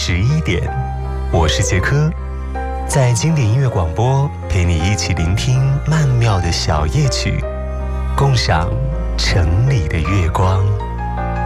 11点，我是杰科，在经典音乐广播陪你一起聆听曼妙的小夜曲，共赏城里的月光。